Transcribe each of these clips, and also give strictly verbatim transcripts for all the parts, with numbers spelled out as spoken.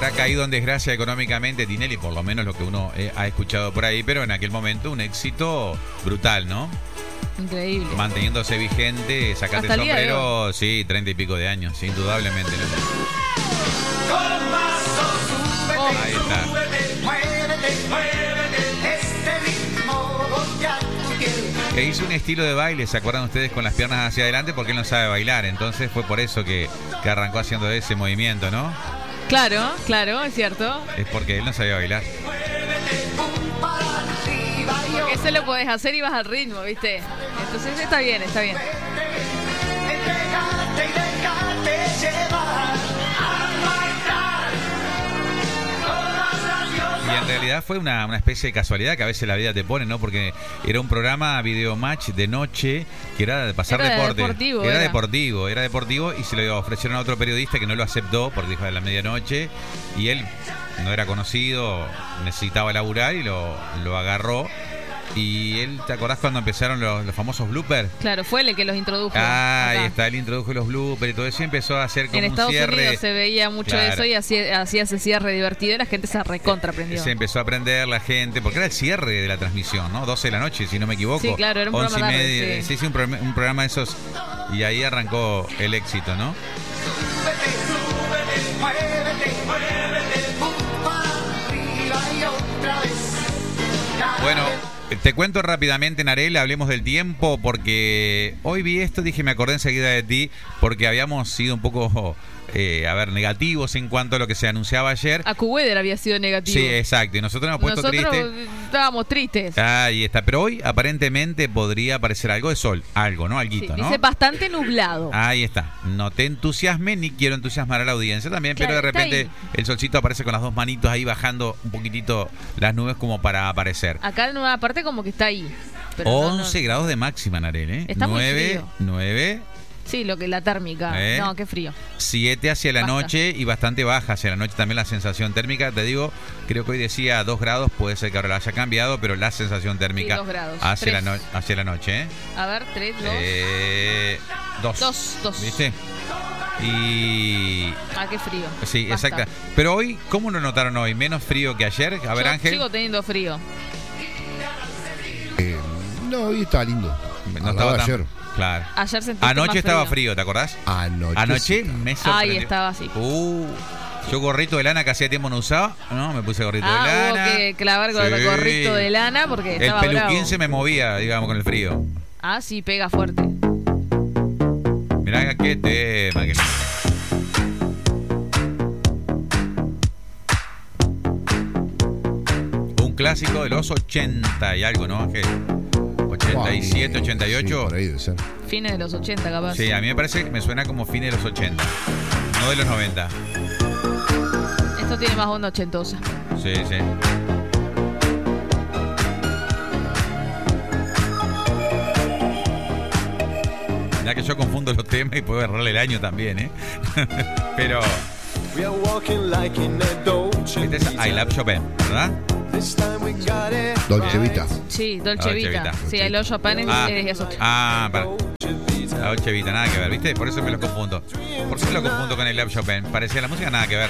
habrá caído en desgracia económicamente Tinelli, por lo menos lo que uno eh, ha escuchado por ahí, pero en aquel momento un éxito brutal, ¿no? Increíble. Manteniéndose vigente, sacate el sombrero, sí, treinta y pico de años, indudablemente, ¿no? Oh. Ahí está. Que hizo un estilo de baile, ¿se acuerdan ustedes? Con las piernas hacia adelante, porque él no sabe bailar. Entonces fue por eso que, que arrancó haciendo ese movimiento, ¿no? Claro, claro, es cierto. Es porque él no sabía bailar. Porque eso lo podés hacer y vas al ritmo, ¿viste? Entonces está bien, está bien. Y en realidad fue una, una especie de casualidad que a veces la vida te pone, ¿no? Porque era un programa video match de noche que era de pasar era deporte. Deportivo, era, era deportivo, era deportivo y se lo ofrecieron a otro periodista que no lo aceptó porque dijo de la medianoche y él no era conocido, necesitaba laburar y lo, lo agarró. Y él, ¿te acordás cuando empezaron los, los famosos bloopers? Claro, fue el que los introdujo. Ah, ahí acá. está, él introdujo los bloopers y todo eso y empezó a hacer como en un Estados cierre. Unidos se veía mucho Claro. eso y hacía, hacía ese cierre divertido y la gente se recontra aprendió. Se empezó a aprender la gente, porque era el cierre de la transmisión, ¿no? doce de la noche, si no me equivoco. Sí, claro, era un once programa y media, tarde, sí. sí, sí, un, programa, un programa de esos. Y ahí arrancó el éxito, ¿no? Bueno, te cuento rápidamente, Narel, hablemos del tiempo, porque hoy vi esto, dije, me acordé enseguida de ti, porque habíamos sido un poco, eh, a ver, negativos en cuanto a lo que se anunciaba ayer. A Cuweder había sido negativo. Sí, exacto, y nosotros nos hemos puesto Nosotros tristes. estábamos tristes. Ahí está, pero hoy aparentemente podría aparecer algo de sol, algo, ¿no? Alguito, Sí, ¿no? dice bastante nublado. Ahí está, no te entusiasmes ni quiero entusiasmar a la audiencia también, Claro, pero de está repente ahí. el solcito aparece con las dos manitos ahí bajando un poquitito las nubes como para aparecer. Acá en una parte como que está ahí. Pero no, once no. grados de máxima, Narel, ¿eh? Está muy nueve, frío. nueve, Sí, lo que la térmica. ¿Eh? No, qué frío. siete hacia la Basta. noche y bastante baja hacia la noche también la sensación térmica. Te digo, creo que hoy decía dos grados, puede ser que ahora la haya cambiado, pero la sensación térmica Sí, dos grados. hacia, la Tres. no- hacia la noche, ¿eh? A ver, tres, dos. Eh, dos. Dos, dos. ¿Viste? Y... Ah, qué frío. Sí, Basta. exacto. Pero hoy, ¿cómo lo notaron hoy? ¿Menos frío que ayer? A ver, Yo Ángel. sigo teniendo frío. Eh, no, hoy estaba lindo. No Al estaba lado de tan... ayer. Claro. Ayer sentí Anoche más estaba frío. frío, ¿te acordás? Anoche. Anoche sí. me sorprendió. Ahí estaba así. Uh, yo gorrito de lana que hacía tiempo no usaba. No, me puse gorrito Ah, de hubo lana. que clavar con el Sí. gorrito de lana porque El estaba peluquín bravo. se me movía, digamos, con el frío. Ah, sí, pega fuerte. Mirá qué tema. Que... Un clásico de los ochenta y algo, ¿no, Ángel? ochenta y siete, ochenta y ocho. Sí, por ahí debe ser. Fines de los ochenta, capaz. Sí, a mí me parece que me suena como fines de los ochenta, no de los noventa. Esto tiene más onda ochentosa. Sí, sí. Ya que yo confundo los temas y puedo errarle el año también, ¿eh? Pero... Este es I Love Chopin, ¿verdad? Dolce Vita. Sí, Dolce Dolce Vita. Vita. Sí, el hoyo pan Ah, es eso. ah, para. La Dolce Vita, nada que ver, ¿viste? Por eso me lo confundo. ¿Por qué me lo confundo con el Love Chopin? Parecía la música, nada que ver.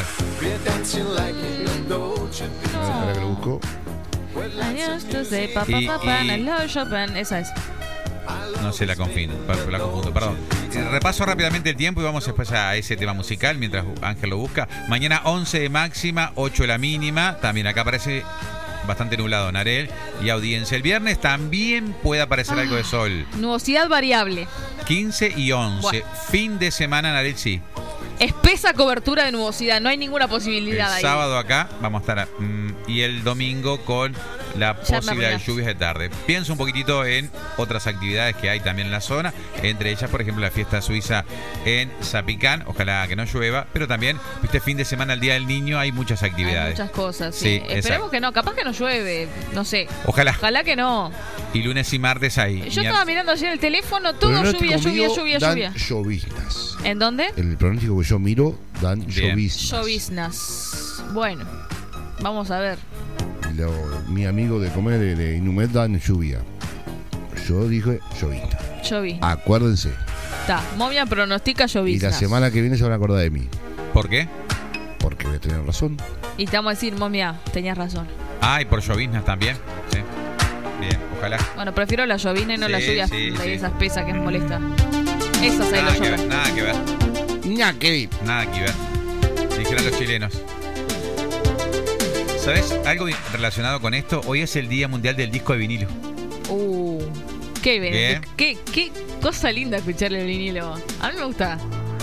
A ver, espera que lo busco. I used to say, pa, pa, Y- pa, pa, y- I love Chopin. Esa es. No sé, la confundo, la confundo, perdón. Eh, Repaso rápidamente el tiempo y vamos después a ese tema musical mientras Ángel lo busca. Mañana once de máxima, ocho la mínima. También acá aparece bastante nublado, Narel. Y audiencia. El viernes también puede aparecer algo de sol. Nubosidad variable. quince y once. Bueno. Fin de semana, Narel, sí. Espesa cobertura de nubosidad. No hay ninguna El posibilidad ahí. sábado acá vamos a estar mm, y el domingo con la Ya me posibilidad de arruinaste. lluvias de tarde. Pienso un poquitito en otras actividades que hay también en la zona, entre ellas, por ejemplo, la fiesta suiza en Zapicán. Ojalá que no llueva, pero también, viste, fin de semana, el Día del Niño, hay muchas Hay actividades. muchas cosas, sí. Sí, Esperemos exacto. que no. Capaz que no llueve. No sé. Ojalá. Ojalá que no. Y lunes y martes ahí. Yo Mier- estaba mirando ayer el teléfono. Todo Pronóstico lluvia, lluvia, mío lluvia, dan lluvia. lloviznas. ¿En dónde? El pronóstico que yo miro dan Bien. lloviznas. Lloviznas. Bueno. Vamos a ver. Lo- mi amigo de comer de, de Inumet dan lluvia. Yo dije llovizna. Llovizna. Acuérdense. Está. Momia pronostica Y lloviznas. la semana que viene se van a acordar de mí. ¿Por qué? Porque voy a tener razón. Y te vamos a decir, momia, tenías razón. Ah, y por lloviznas también. Sí. Bien, ojalá. Bueno, prefiero la llovina y no Sí, la lluvia sí, de sí. esas pesas que me molestan. Esas ahí Nada lo que ver, llovo. nada que ver. Nada que ver. Nada que ver. Dijeron los chilenos. ¿Sabes algo relacionado con esto? Hoy es el Día Mundial del Disco de Vinilo. Uh, qué bien. Bien. Qué, qué cosa linda escucharle el vinilo. A mí me gusta.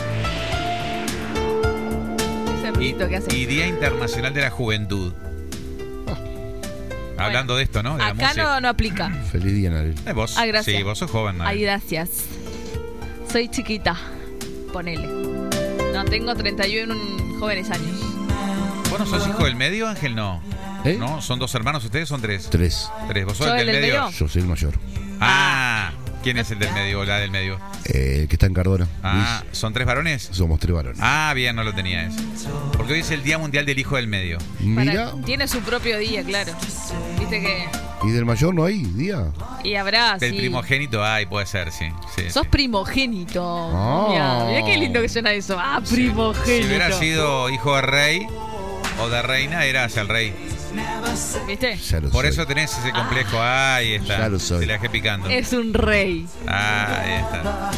Ese Y, ruidito que hace. y Día Internacional de la Juventud. Hablando de esto, ¿no? De la Acá música. no, no aplica. Feliz día, Narel. Eh, vos. Ah, gracias. Sí, vos sos joven, ¿no? Ay, gracias. Soy chiquita. Ponele. No, tengo treinta y uno jóvenes años. ¿Vos no sos hijo del medio, Ángel? No. ¿Eh? ¿No? ¿Son dos hermanos ustedes? ¿Son tres? Tres. Tres. ¿Vos sos ¿Yo el del el del medio? medio? Yo soy el mayor. Ah. ¿Quién es el del medio o la del medio? Eh, el que está en Cardona. Ah. ¿Son tres varones? Luis. Somos tres varones. Ah, bien, no lo tenía ese. Porque hoy es el Día Mundial del Hijo del Medio. Mira. Para- tiene su propio día, claro. Viste que. ¿Y del mayor no hay día? Y habrá. Del sí. primogénito, ay, puede ser, sí. sí Sos sí. primogénito. Ah. Mirá, mirá qué lindo que suena eso. Ah, primogénito. Si hubiera sido hijo de rey o de reina, eras el rey. ¿Viste? Ya lo Por soy. eso tenés ese complejo. Ahí está. Ya lo soy. Te la dejé picando. Es un rey. Ah, ahí está.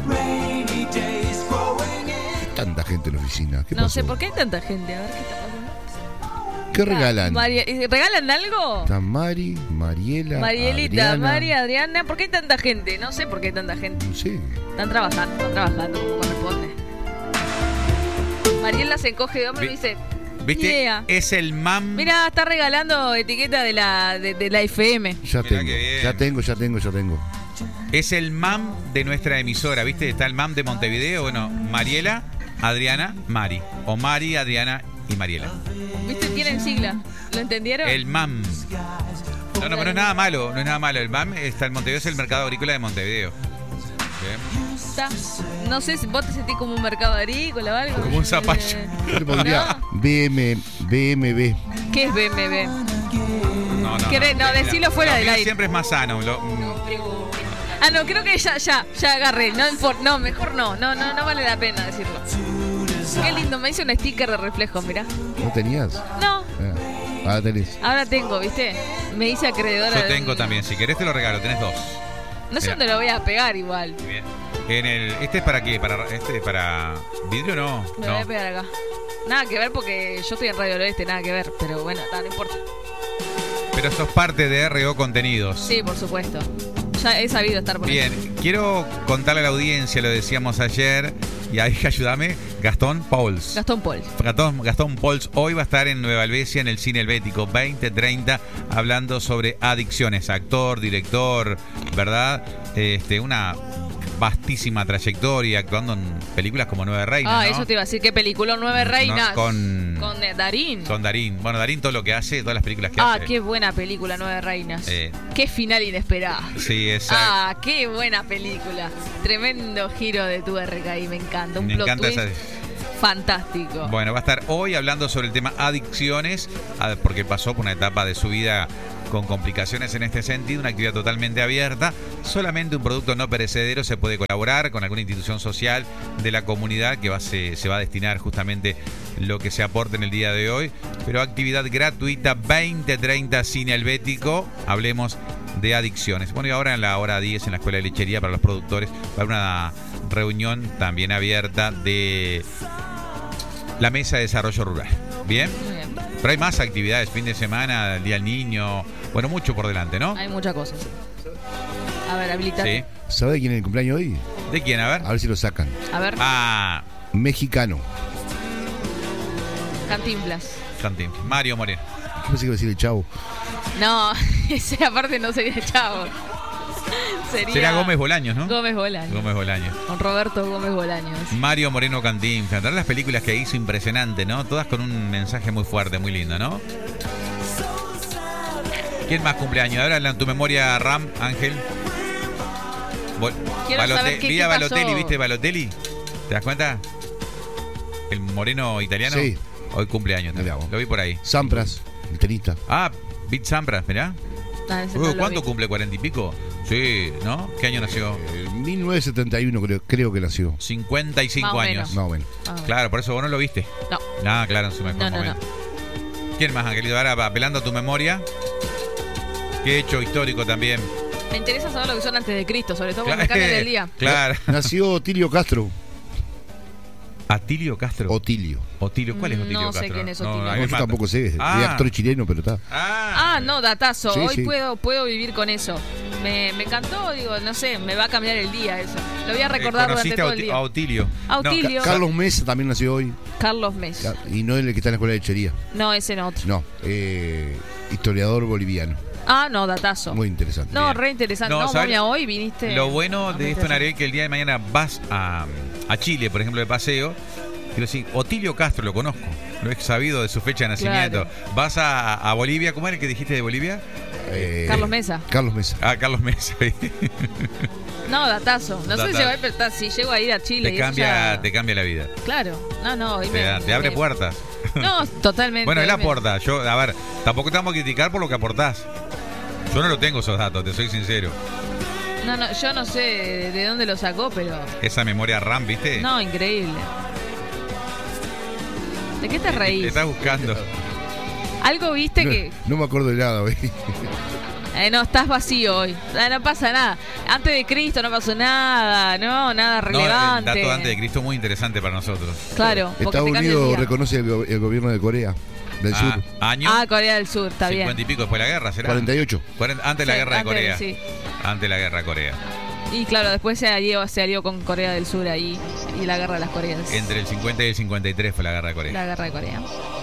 Tanta gente en la oficina. ¿Qué No pasó? sé por qué hay tanta gente. A ver qué está pasando. ¿Qué regalan? María- ¿Regalan algo? Están Mari, Mariela, Marielita, Adriana. María, Adriana. ¿Por qué hay tanta gente? No sé por qué hay tanta gente. Sí. Están trabajando, están trabajando como corresponde. Mariela se encoge de hombro y Vi- dice: ¿Viste? Idea. Es el mam. Mira, está regalando etiqueta de la, de, de la F M. Ya Mirá tengo, qué bien. ya tengo, ya tengo, ya tengo. Es el mam de nuestra emisora. ¿Viste? Está el mam de Montevideo. Bueno, Mariela, Adriana, Mari. O Mari, Adriana y Mariela. ¿Viste? Tienen sigla. ¿Lo entendieron? El mam. No, no, pero no es nada malo. No es nada malo. El mam está en Montevideo, es el mercado agrícola de Montevideo. Bien. Está. No sé si vos te sentís como un mercado agrícola o algo. Como un zapallo. Yo le pondría No. B M, B M B. ¿Qué es B M B? No, no. ¿Querés? No, decilo fuera Lo del mío aire. Siempre es más sano. Lo- Ah, no, creo que ya, ya, ya agarré. No, impor- no, mejor no. No, no, no vale la pena decirlo. Qué lindo, me hice un sticker de reflejo, mirá. ¿No tenías? No, Ah, ahora tenés. ahora tengo, ¿viste? Me hice acreedora. Yo de tengo un- también. Si querés te lo regalo. Tenés dos. No sé Mirá. dónde lo voy a pegar igual. Bien. En el, ¿este es para qué? ¿Para, este es para vidrio no? Me lo voy a No. pegar acá. Nada que ver porque yo estoy en Radio del Oeste, nada que ver. Pero bueno, ta, no importa. Pero sos parte de R O Contenidos. Sí, por supuesto. Ya he sabido estar por Bien, quiero contarle a la audiencia, lo decíamos ayer, y ahí ayúdame, Gastón Pauls. Gastón Paul. Gastón, Gastón Pauls hoy va a estar en Nueva Albesia en el Cine Helvético veinte treinta hablando sobre adicciones, actor, director, ¿verdad? Este, una vastísima trayectoria actuando en películas como Nueve Reinas, Ah, ¿no? eso te iba a decir. ¿Qué película? Nueve Reinas. No, con- Con eh, Darín. Con Darín. Bueno, Darín todo lo que hace, todas las películas que Ah, hace. qué buena película, Nueve Reinas. Eh. Qué final inesperado. Sí, exacto. Ah, qué buena película. Tremendo giro de tu R K I, me encanta. Un Me plot encanta twist esa. fantástico. Bueno, va a estar hoy hablando sobre el tema adicciones, ah, porque pasó por una etapa de su vida con complicaciones en este sentido, una actividad totalmente abierta. Solamente un producto no perecedero se puede colaborar con alguna institución social de la comunidad que va, se, se va a destinar justamente lo que se aporte en el día de hoy. Pero actividad gratuita, veinte treinta, Cine Helvético. Hablemos de adicciones. Bueno, y ahora en la hora diez en la Escuela de Lechería para los productores va a haber una reunión también abierta de la Mesa de Desarrollo Rural. Bien. Muy bien. Pero hay más actividades, fin de semana, el Día del Niño, bueno, mucho por delante, ¿no? Hay muchas cosas. A ver, habilitate. Sí. ¿Sabe quién es el cumpleaños hoy? ¿De quién? A ver. A ver si lo sacan. A ver, Ah, Mexicano. Cantinflas. Santín. Mario Moreno. ¿Qué pensé que iba a decir el chavo? No, ese aparte no sería Chavo. Sería Será Gómez Bolaños, ¿no? Gómez Bolaños. Gómez Bolaños. Con Roberto Gómez Bolaños. Mario Moreno Cantín. Todas las películas que hizo, impresionante, ¿no? Todas con un mensaje muy fuerte, muy lindo, ¿no? ¿Quién más cumpleaños? Ahora en tu memoria, Ram, Ángel. Bol- Quiero Balote- saber qué- vi qué a pasó. Balotelli, ¿viste Balotelli? ¿Te das cuenta? El moreno italiano. Sí. Hoy cumpleaños también. Mirá vos. Lo vi por ahí. Sampras, el tenista. Ah, Pete Sampras, mirá. Ah, ese Uh, no lo ¿Cuánto vi. cumple? ¿Cuarenta y pico? Sí, ¿no? ¿Qué año nació? En mil novecientos setenta y uno creo, creo que nació. cincuenta y cinco Más o años. menos. Más o menos. Ah, Claro, por eso vos no lo viste. No. Nada, claro, en su mejor No, no, momento. ¿Quién más, Angelito? Ahora, apelando a tu memoria. Qué hecho histórico también. Me interesa saber lo que son antes de Cristo, sobre todo cuando Claro, cambian el día. Claro. Nació Otilio Castro. Atilio Castro. Otilio. Otilio, ¿cuál es No Otilio sé Castro? quién es Otilio. a mí No, me yo mata. tampoco sé. Es Ah. actor chileno, pero está. Ah, Ah, no, datazo. Sí, Hoy sí. puedo puedo vivir con eso. Me, me encantó, digo, no sé, me va a cambiar el día eso. Lo voy a Eh, recordar durante conociste a todo el Oti- día. a Otilio. Autilio. Ca- Carlos Mesa también nació hoy. Carlos Mes. Y no es el que está en la escuela de lechería. No, ese no otro. No, eh, historiador boliviano. Ah, no, datazo. Muy interesante. No, Bien. re interesante. No, No, ¿sabes? momia, hoy viniste. No, lo bueno Ah, de me esto, interesa. Ariel, que el día de mañana vas a, a Chile, por ejemplo, de paseo. Quiero decir, Otilio Castro lo conozco. Lo he sabido de su fecha de nacimiento. Vas a, a Bolivia. ¿Cómo era el que dijiste de Bolivia? Eh, Carlos Mesa. Carlos Mesa. Ah, Carlos Mesa. No, datazo. No sé Datazo. si, va a, pero está- si llego a ir a Chile. te, y eso cambia, ya- te cambia la vida. Claro. No, no. hoy Te, me- da- te abre me- puertas. No, totalmente. Bueno, él hoy me- aporta. Yo, a ver, tampoco te vamos a criticar por lo que aportás. Yo no lo tengo esos datos, te soy sincero. No, no, yo no sé de, de dónde lo sacó, pero. Esa memoria RAM, ¿viste? No, increíble. ¿De qué te Te reís? estás buscando. Algo viste No, que. no me acuerdo de nada, güey. Eh, no, estás vacío hoy. Ah, no pasa nada. Antes de Cristo no pasó nada, ¿no? Nada No, el relevante. dato de antes de Cristo es muy interesante para nosotros. Claro, porque Estados te cambia el Unidos día. reconoce el, go- el gobierno de Corea del Ah, Sur. año Ah, Corea del Sur, está cincuenta bien. y pico después de la guerra, ¿será? cuarenta y ocho. cuarenta antes de la Sí, guerra de antes, Corea. sí. Antes de la guerra de Corea. Y claro, después se alió, se alió con Corea del Sur ahí y la guerra de las Coreas. Entre el cincuenta y el cincuenta y tres fue la guerra de Corea. La guerra de Corea.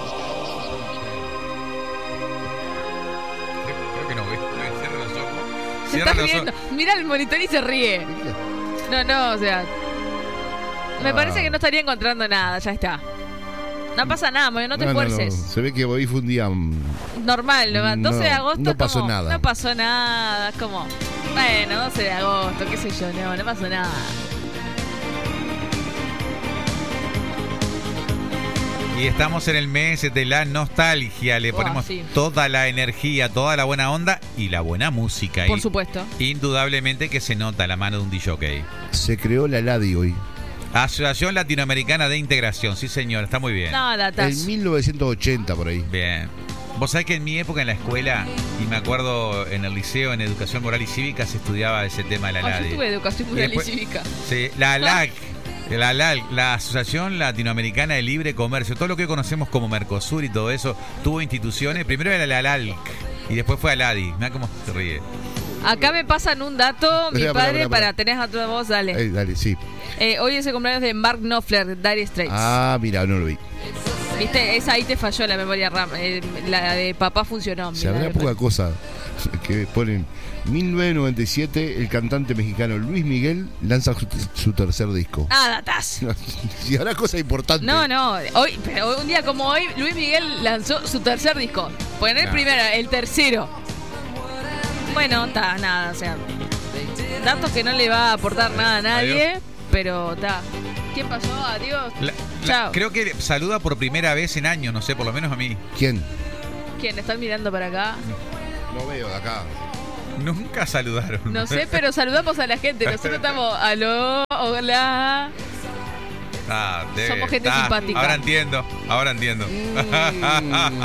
Creo que no ves. Cierra los ojos. Se Cierra está los riendo. ojos. Mira el monitor y se ríe. No, no, o sea. Me Ah. parece que no estaría encontrando nada, ya está. No pasa nada, Moyo, no te No, no, esfuerces. no. Se ve que hoy fue un día. mm, Normal, ¿no? No, doce de agosto. no es pasó como, nada. No pasó nada, es como. Bueno, doce de agosto, qué sé yo, no, no pasó nada. Y estamos en el mes de la nostalgia. Le Oh, ponemos sí. toda la energía, toda la buena onda y la buena música. Por Y supuesto. indudablemente que se nota la mano de un D J. Se creó la LADI hoy. Asociación Latinoamericana de Integración. Sí, señor, está muy bien. No, En datas. mil novecientos ochenta, por ahí. Bien. Vos sabés que en mi época en la escuela, y me acuerdo en el liceo, en Educación Moral y Cívica, se estudiaba ese tema de la Oh, yo LADI. tuve educación moral y después- cívica. Sí, la LAC, la, la, la Asociación Latinoamericana de Libre Comercio, todo lo que conocemos como Mercosur y todo eso, tuvo instituciones. Primero era la LALC y después fue a LADI. Mira cómo se ríe. Acá me pasan un dato, mi Espera, padre, espera, espera, para espera. tenés a toda voz, dale. Eh, dale, sí. Eh, hoy es el cumpleaños de Mark Knopfler, de Dire Straits. Ah, mira, no lo vi. ¿Viste? Esa ahí te falló la memoria RAM. Eh, la de papá funcionó. Se mirá, habrá de- poca cosa que ponen. mil novecientos noventa y siete, el cantante mexicano Luis Miguel lanza su, su tercer disco. Ah, datas. Si habrá cosa importante. No, no. Hoy, pero un día como hoy, Luis Miguel lanzó su tercer disco. Pues no el Nah. primero, el tercero. Bueno, está, nada, o sea. Datos que no le va a aportar nada a nadie, pero está. ¿Quién pasó? Adiós. La- la- Chao. creo que saluda por primera vez en años, no sé, por lo menos a mí. ¿Quién? ¿Quién? ¿Están mirando para acá? No veo de acá. Nunca saludaron. No sé, pero saludamos a la gente. Nosotros estamos. Aló, hola. Ah, debe- Somos gente ah, simpática. Ahora entiendo, ahora entiendo. Mm.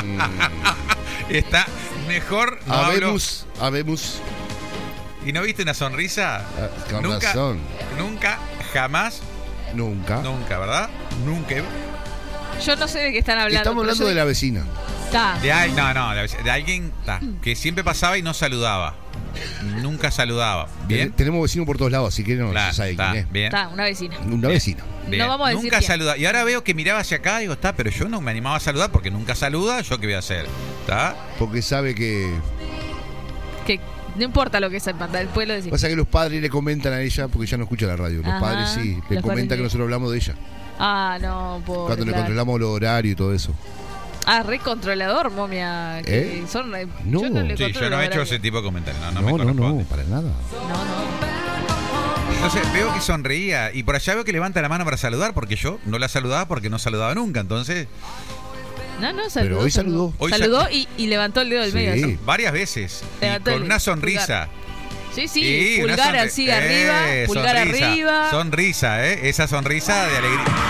Está mejor. No hablo. Habemos, habemos. ¿Y no viste una sonrisa? Ah, con nunca, razón. nunca, jamás, Nunca. nunca, ¿verdad? Nunca. Yo no sé de qué están hablando. Estamos pero hablando yo- de la vecina. Está. De, al- no, no, de alguien ta, que siempre pasaba y no saludaba. Nunca saludaba. Bien. Ten- Tenemos vecinos por todos lados, así que no Claro, se sabe está, quién es. bien. Está, una vecina. Una vecina. Bien. No vamos a decir Nunca quién. saludaba. Y ahora veo que miraba hacia acá y digo, está, pero yo no me animaba a saludar porque nunca saluda. ¿Yo qué voy a hacer? ¿Está? Porque sabe que. Que no importa lo que es el pantalla, después lo decimos. Pasa que los padres le comentan a ella, porque ella no escucha la radio. Los Ajá, padres sí, le los comentan padres que sí. nosotros hablamos de ella. Ah, no, por. Cuando le controlamos los horarios y todo eso. Ah, re controlador, momia. Que ¿Eh? son re- No. Yo no le Sí, controlo yo no los he hecho horarios. ese tipo de comentarios. No, no, No, me no, corresponde. no, para nada. No, no. Entonces veo que sonreía y por allá veo que levanta la mano para saludar porque yo no la saludaba porque no saludaba nunca. Entonces, No, no, saludó. Pero hoy saludó. Hoy saludó sal- y, y levantó el dedo del Sí. medio. así. varias veces y Levantó con el una sonrisa. Sí, sí, Y una pulgar sonri- así eh, arriba, pulgar sonrisa, arriba. Sonrisa, ¿eh? Esa sonrisa de alegría.